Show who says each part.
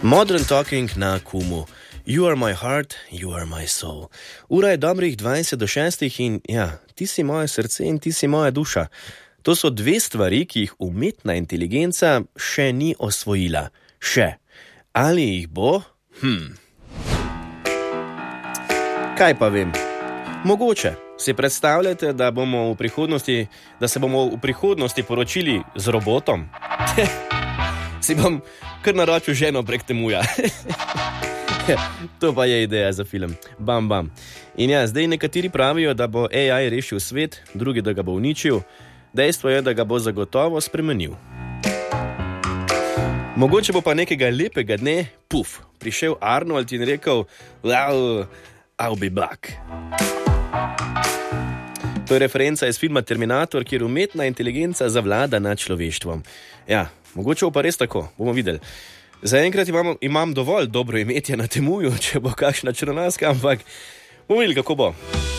Speaker 1: Modern Talking na Kumu. You are my heart, you are my soul. Ura je dobrih 20 do 6 in ja, ti si moje srce in ti si moja duša. To so dve stvari, ki jih umetna inteligenca še ni osvojila. Še. Ali jih bo? Kaj pa vem? Mogoče. Si predstavljate, da se bomo v prihodnosti poročili z robotom? Si bom kar naročil ženo prek Temuja. To pa je ideja za film. Bam, bam. In ja, zdaj nekateri pravijo, da bo AI rešil svet, drugi, da ga bo uničil. Dejstvo je, da ga bo zagotovo spremenil. Mogoče bo pa nekega lepega dne, prišel Arnold in rekel, well, I'll be back. To je referenca iz filma Terminator, kjer umetna inteligenca zavlada nad človeštvom. Ja, mogoče bo pa res tako, bomo videli. Zaenkrat imam dovolj dobro imetje na Temuju, če bo kakšna črnaska, ampak bomo videli, kako bo.